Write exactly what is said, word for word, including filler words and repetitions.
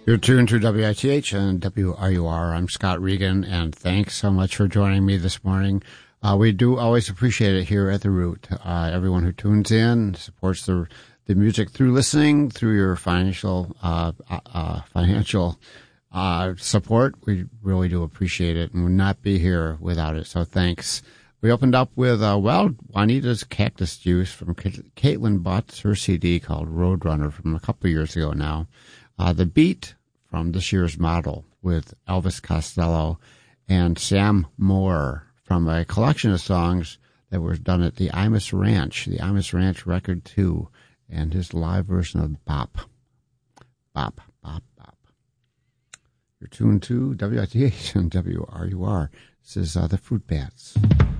You're tuned to W I T H and W R U R. I'm Scott Regan, and thanks so much for joining me this morning. Uh, we do always appreciate it here at The Root. Uh, everyone who tunes in, supports the the music through listening, through your financial uh, uh, financial uh, support. We really do appreciate it, and would not be here without it. So thanks. We opened up with, uh, well, Juanita's Cactus Juice from Caitlin Butts, her C D called Roadrunner from a couple of years ago now. Uh, the Beat from this year's Model with Elvis Costello and Sam Moore from a collection of songs that were done at the Imus Ranch, the Imus Ranch Record two, and his live version of Bop. Bop, Bop, Bop. You're tuned to W I T H and W R U R. This is uh, the Fruit Bats.